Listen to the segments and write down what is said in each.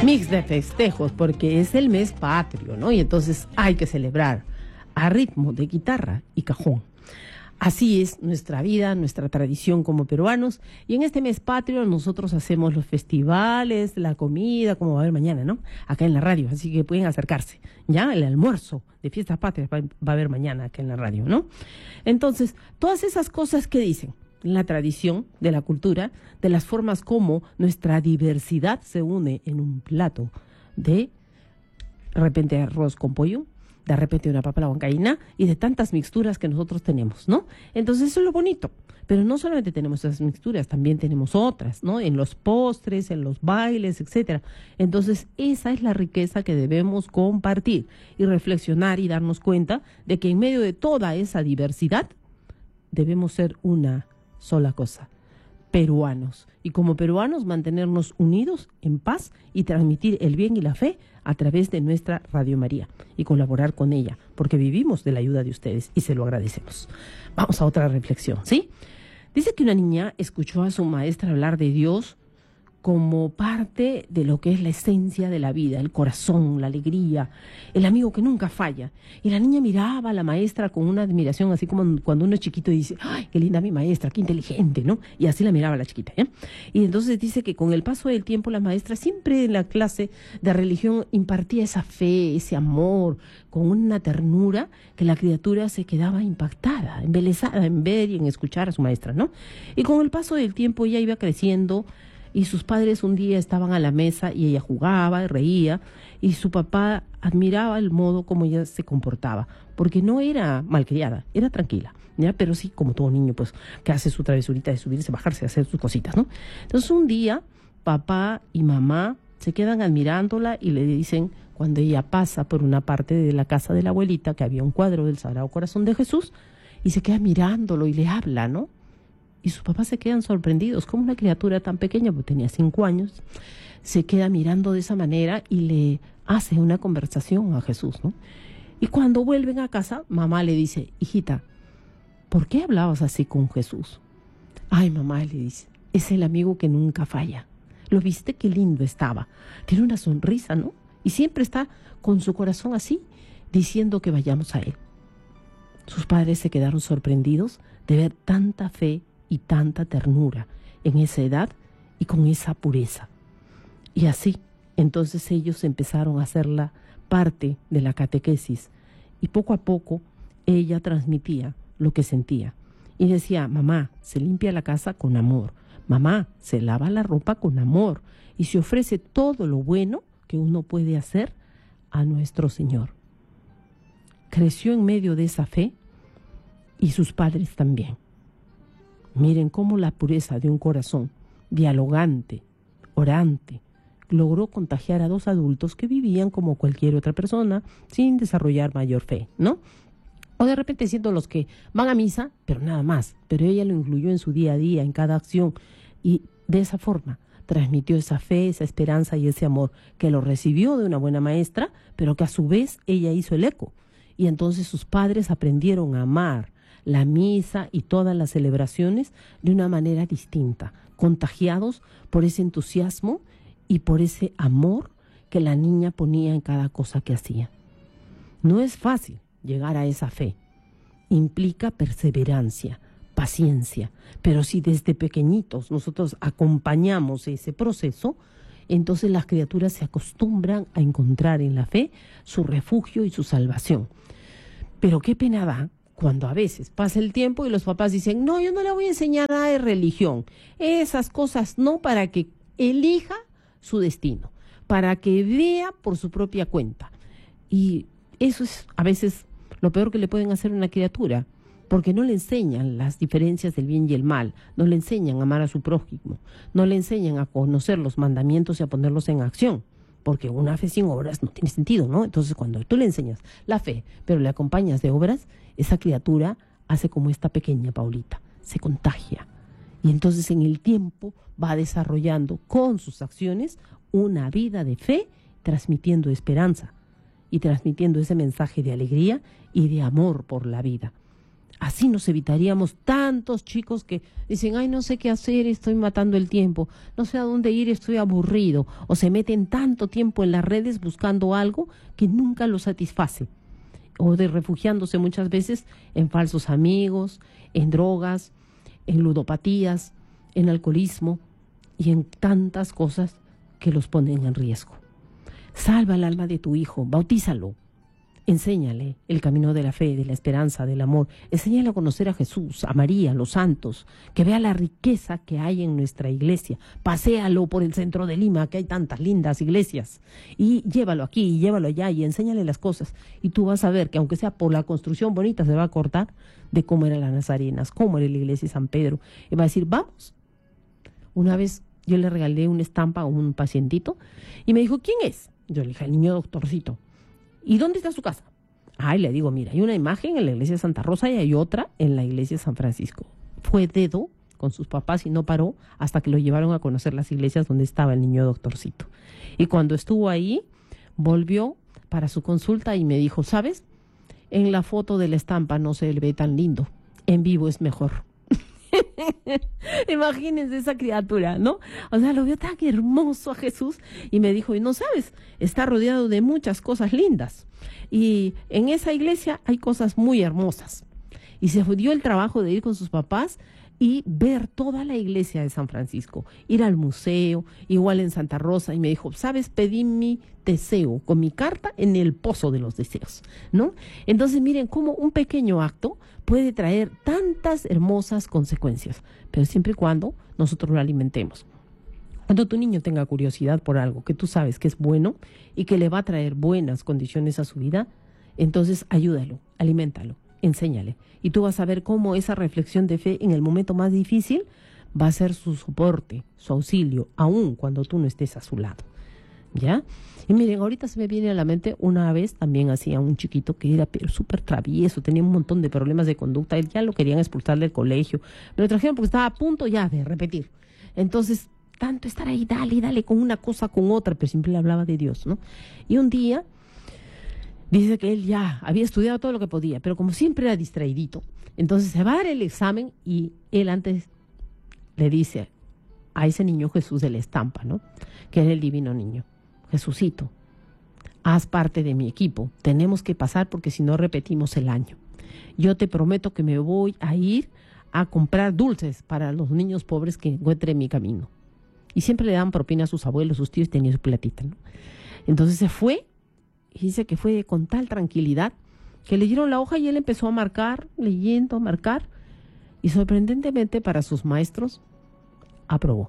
mix de festejos, porque es el mes patrio, ¿no? Y entonces hay que celebrar a ritmo de guitarra y cajón. Así es nuestra vida, nuestra tradición como peruanos. Y en este mes patrio nosotros hacemos los festivales, la comida, como va a haber mañana, ¿no? Acá en la radio, así que pueden acercarse. Ya el almuerzo de fiestas patrias va a haber mañana acá en la radio, ¿no? Entonces, todas esas cosas que dicen, la tradición, de la cultura, de las formas como nuestra diversidad se une en un plato de repente arroz con pollo, de repente una papa a la huancaína y de tantas mixturas que nosotros tenemos, ¿no? Entonces eso es lo bonito, pero no solamente tenemos esas mixturas, también tenemos otras, ¿no? En los postres, en los bailes, etcétera. Entonces esa es la riqueza que debemos compartir y reflexionar y darnos cuenta de que en medio de toda esa diversidad debemos ser una sola cosa, peruanos, y como peruanos mantenernos unidos en paz y transmitir el bien y la fe a través de nuestra Radio María y colaborar con ella, porque vivimos de la ayuda de ustedes y se lo agradecemos. Vamos a otra reflexión, ¿sí? Dice que una niña escuchó a su maestra hablar de Dios como parte de lo que es la esencia de la vida, el corazón, la alegría, el amigo que nunca falla. Y la niña miraba a la maestra con una admiración, así como cuando uno es chiquito y dice, ¡ay, qué linda mi maestra, qué inteligente!, ¿no? Y así la miraba la chiquita, ¿eh? Y entonces dice que con el paso del tiempo la maestra siempre en la clase de religión impartía esa fe, ese amor, con una ternura que la criatura se quedaba impactada, embelesada en ver y en escuchar a su maestra, ¿no? Y con el paso del tiempo ella iba creciendo. Y sus padres un día estaban a la mesa y ella jugaba y reía y su papá admiraba el modo como ella se comportaba, porque no era malcriada, era tranquila, ¿ya? Pero sí, como todo niño, pues, que hace su travesurita de subirse, bajarse, hacer sus cositas, ¿no? Entonces un día papá y mamá se quedan admirándola y le dicen, cuando ella pasa por una parte de la casa de la abuelita, que había un cuadro del Sagrado Corazón de Jesús, y se queda mirándolo y le habla, ¿no? Y sus papás se quedan sorprendidos, como una criatura tan pequeña, porque tenía 5 años, se queda mirando de esa manera y le hace una conversación a Jesús, ¿no? Y cuando vuelven a casa, mamá le dice, hijita, ¿por qué hablabas así con Jesús? Ay, mamá, le dice, es el amigo que nunca falla. ¿Lo viste? Qué lindo estaba. Tiene una sonrisa, ¿no? Y siempre está con su corazón así, diciendo que vayamos a él. Sus padres se quedaron sorprendidos de ver tanta fe y tanta ternura en esa edad y con esa pureza. Y así, entonces ellos empezaron a hacerla parte de la catequesis y poco a poco ella transmitía lo que sentía y decía, mamá, se limpia la casa con amor, mamá, se lava la ropa con amor y se ofrece todo lo bueno que uno puede hacer a nuestro Señor. Creció en medio de esa fe y sus padres también. Miren cómo la pureza de un corazón dialogante, orante, logró contagiar a 2 adultos que vivían como cualquier otra persona sin desarrollar mayor fe, ¿no? O de repente siendo los que van a misa, pero nada más. Pero ella lo incluyó en su día a día, en cada acción, y de esa forma transmitió esa fe, esa esperanza y ese amor que lo recibió de una buena maestra, pero que a su vez ella hizo el eco. Y entonces sus padres aprendieron a amar la misa y todas las celebraciones de una manera distinta, contagiados por ese entusiasmo y por ese amor que la niña ponía en cada cosa que hacía. No es fácil llegar a esa fe, implica perseverancia, paciencia, pero si desde pequeñitos nosotros acompañamos ese proceso, entonces las criaturas se acostumbran a encontrar en la fe su refugio y su salvación. Pero qué pena da cuando a veces pasa el tiempo y los papás dicen, no, yo no le voy a enseñar nada de religión, esas cosas no, para que elija su destino, para que vea por su propia cuenta. Y eso es a veces lo peor que le pueden hacer a una criatura, porque no le enseñan las diferencias del bien y el mal, no le enseñan a amar a su prójimo, no le enseñan a conocer los mandamientos y a ponerlos en acción. Porque una fe sin obras no tiene sentido, ¿no? Entonces, cuando tú le enseñas la fe, pero le acompañas de obras, esa criatura hace como esta pequeña Paulita, se contagia. Y entonces en el tiempo va desarrollando con sus acciones una vida de fe, transmitiendo esperanza y transmitiendo ese mensaje de alegría y de amor por la vida. Así nos evitaríamos tantos chicos que dicen, ay, no sé qué hacer, estoy matando el tiempo, no sé a dónde ir, estoy aburrido, o se meten tanto tiempo en las redes buscando algo que nunca los satisface, o de refugiándose muchas veces en falsos amigos, en drogas, en ludopatías, en alcoholismo y en tantas cosas que los ponen en riesgo. Salva el alma de tu hijo, bautízalo. Enséñale el camino de la fe, de la esperanza, del amor. Enséñale a conocer a Jesús, a María, a los santos, que vea la riqueza que hay en nuestra iglesia. Paséalo por el centro de Lima, que hay tantas lindas iglesias. Y llévalo aquí, y llévalo allá, y enséñale las cosas. Y tú vas a ver que aunque sea por la construcción bonita, se va a acordar de cómo eran las nazarenas, cómo era la iglesia de San Pedro. Y va a decir, vamos. Una vez yo le regalé una estampa a un pacientito y me dijo, ¿quién es? Yo le dije, el niño doctorcito. ¿Y dónde está su casa? Ay, le digo, mira, hay una imagen en la iglesia de Santa Rosa y hay otra en la iglesia de San Francisco. Fue dedo con sus papás y no paró hasta que lo llevaron a conocer las iglesias donde estaba el niño doctorcito. Y cuando estuvo ahí, volvió para su consulta y me dijo, ¿sabes? En la foto de la estampa no se le ve tan lindo. En vivo es mejor. Imagínense esa criatura, ¿no? O sea, lo vio tan hermoso a Jesús y me dijo, y no sabes, está rodeado de muchas cosas lindas y en esa iglesia hay cosas muy hermosas. Y se dio el trabajo de ir con sus papás y ver toda la iglesia de San Francisco, ir al museo, igual en Santa Rosa, y me dijo, ¿sabes? Pedí mi deseo con mi carta en el pozo de los deseos, ¿no? Entonces miren cómo un pequeño acto puede traer tantas hermosas consecuencias, pero siempre y cuando nosotros lo alimentemos. Cuando tu niño tenga curiosidad por algo que tú sabes que es bueno y que le va a traer buenas condiciones a su vida, entonces ayúdalo, aliméntalo, enséñale. Y tú vas a ver cómo esa reflexión de fe en el momento más difícil va a ser su soporte, su auxilio, aun cuando tú no estés a su lado. ¿Ya? Y miren, ahorita se me viene a la mente una vez también hacía un chiquito que era pero súper travieso, tenía un montón de problemas de conducta, él ya lo querían expulsar del colegio, me lo trajeron porque estaba a punto ya de repetir. Entonces, tanto estar ahí, dale con una cosa, con otra, pero siempre le hablaba de Dios, ¿no? Y un día dice que él ya había estudiado todo lo que podía, pero como siempre era distraidito, entonces se va a dar el examen y él antes le dice a ese niño Jesús de la estampa, ¿no? Que era el divino niño. Jesucito, haz parte de mi equipo. Tenemos que pasar porque si no repetimos el año. Yo te prometo que me voy a ir a comprar dulces para los niños pobres que encuentre en mi camino. Y siempre le dan propina a sus abuelos, sus tíos, tenía su platita, ¿no? Entonces se fue y dice que fue con tal tranquilidad que le dieron la hoja y él empezó a marcar, leyendo, a marcar. Y sorprendentemente para sus maestros, aprobó.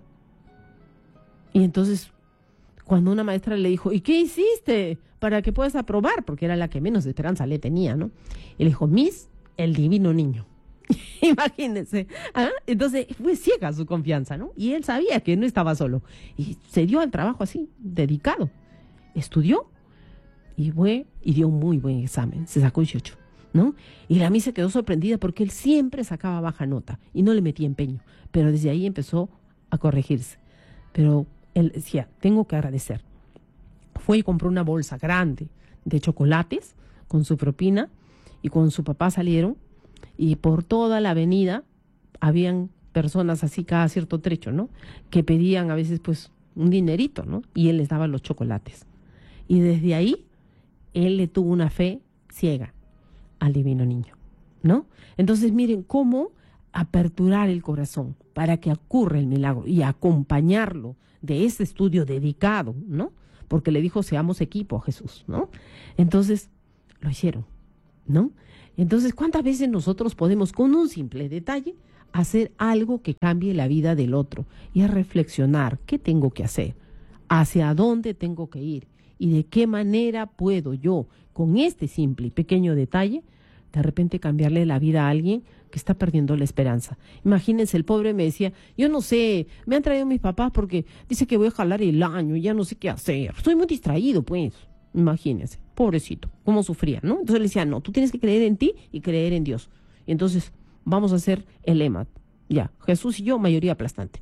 Y entonces cuando una maestra le dijo, ¿y qué hiciste para que puedas aprobar? Porque era la que menos esperanza le tenía, ¿no? Y le dijo, Miss, el divino niño. Imagínense. ¿Ah? Entonces fue ciega su confianza, ¿no? Y él sabía que no estaba solo. Y se dio al trabajo así, dedicado. Estudió y fue y dio un muy buen examen. Se sacó 18, ¿no? Y la Miss se quedó sorprendida porque él siempre sacaba baja nota y no le metía empeño. Pero desde ahí empezó a corregirse. Pero él decía, tengo que agradecer. Fue y compró una bolsa grande de chocolates con su propina y con su papá salieron y por toda la avenida habían personas así cada cierto trecho, ¿no? Que pedían a veces pues un dinerito, ¿no? Y él les daba los chocolates. Y desde ahí él le tuvo una fe ciega al divino niño, ¿no? Entonces miren cómo aperturar el corazón para que ocurra el milagro y acompañarlo de ese estudio dedicado, ¿no? Porque le dijo, seamos equipo a Jesús, ¿no? Entonces, lo hicieron, ¿no? Entonces, ¿cuántas veces nosotros podemos, con un simple detalle, hacer algo que cambie la vida del otro? Y a reflexionar, ¿qué tengo que hacer? ¿Hacia dónde tengo que ir? ¿Y de qué manera puedo yo, con este simple y pequeño detalle, de repente cambiarle la vida a alguien que está perdiendo la esperanza? Imagínense, el pobre me decía, yo no sé, me han traído mis papás porque dice que voy a jalar el año, ya no sé qué hacer, estoy muy distraído, pues. Imagínense, pobrecito, cómo sufría, ¿no? Entonces le decía, no, tú tienes que creer en ti y creer en Dios. Y entonces vamos a hacer el lema, ya, Jesús y yo, mayoría aplastante.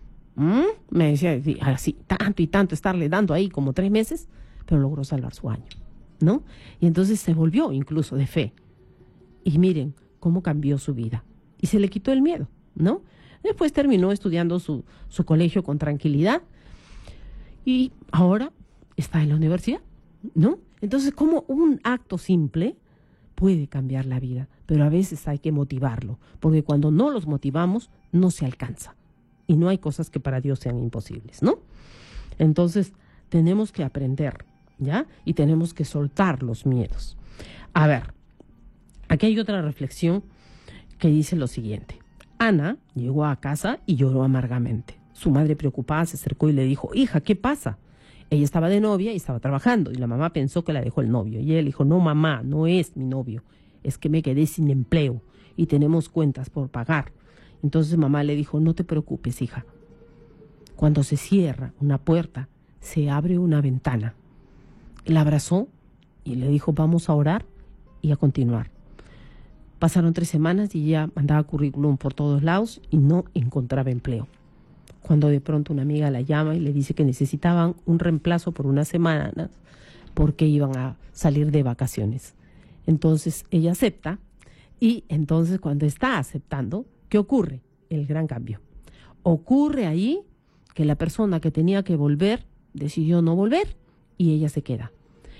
Me decía así, tanto y tanto, estarle dando ahí como 3 meses, pero logró salvar su año, ¿no? Y entonces se volvió incluso de fe. Y miren, cómo cambió su vida. Y se le quitó el miedo, ¿no? Después terminó estudiando su colegio con tranquilidad y ahora está en la universidad, ¿no? Entonces, como un acto simple puede cambiar la vida, pero a veces hay que motivarlo, porque cuando no los motivamos, no se alcanza. Y no hay cosas que para Dios sean imposibles, ¿no? Entonces, tenemos que aprender, ¿ya? Y tenemos que soltar los miedos. A ver, aquí hay otra reflexión que dice lo siguiente. Ana llegó a casa y lloró amargamente. Su madre, preocupada, se acercó y le dijo: hija, ¿qué pasa? Ella estaba de novia y estaba trabajando, y la mamá pensó que la dejó el novio. Y ella le dijo: no, mamá, no es mi novio, es que me quedé sin empleo y tenemos cuentas por pagar. Entonces mamá le dijo: no te preocupes, hija. Cuando se cierra una puerta, se abre una ventana. La abrazó y le dijo: vamos a orar y a continuar. Pasaron 3 semanas y ella mandaba currículum por todos lados y no encontraba empleo. Cuando de pronto una amiga la llama y le dice que necesitaban un reemplazo por unas semanas porque iban a salir de vacaciones. Entonces ella acepta, y entonces cuando está aceptando, ¿qué ocurre? El gran cambio. Ocurre ahí que la persona que tenía que volver decidió no volver y ella se queda.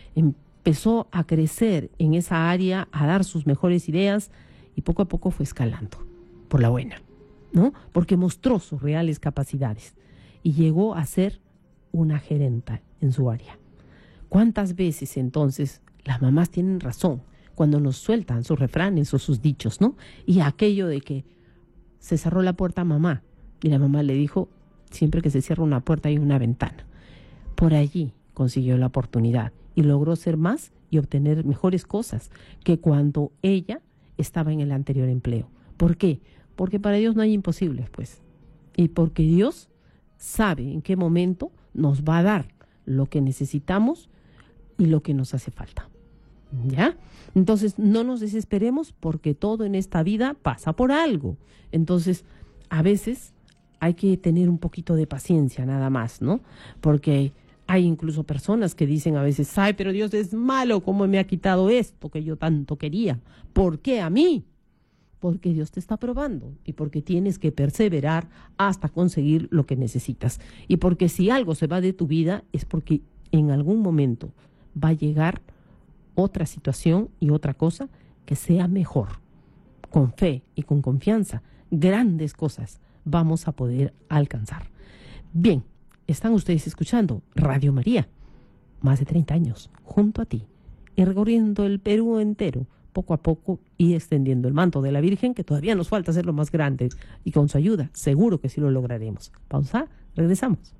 Empezó a crecer en esa área, a dar sus mejores ideas y poco a poco fue escalando por la buena, ¿no? Porque mostró sus reales capacidades y llegó a ser una gerenta en su área. ¿Cuántas veces entonces las mamás tienen razón cuando nos sueltan sus refranes o sus dichos, ¿no? Y aquello de que se cerró la puerta a mamá y la mamá le dijo: siempre que se cierra una puerta hay una ventana. Por allí consiguió la oportunidad y logró ser más y obtener mejores cosas que cuando ella estaba en el anterior empleo. ¿Por qué? Porque para Dios no hay imposibles, pues. Y porque Dios sabe en qué momento nos va a dar lo que necesitamos y lo que nos hace falta. ¿Ya? Entonces, no nos desesperemos porque todo en esta vida pasa por algo. Entonces, a veces hay que tener un poquito de paciencia nada más, ¿no? Porque hay incluso personas que dicen a veces: ay, pero Dios es malo, ¿cómo me ha quitado esto que yo tanto quería? ¿Por qué a mí? Porque Dios te está probando y porque tienes que perseverar hasta conseguir lo que necesitas. Y porque si algo se va de tu vida es porque en algún momento va a llegar otra situación y otra cosa que sea mejor. Con fe y con confianza, grandes cosas vamos a poder alcanzar. Bien, están ustedes escuchando Radio María, más de 30 años, junto a ti, y recorriendo el Perú entero, poco a poco, y extendiendo el manto de la Virgen, que todavía nos falta hacerlo más grande, y con su ayuda seguro que sí lo lograremos. Pausa, regresamos.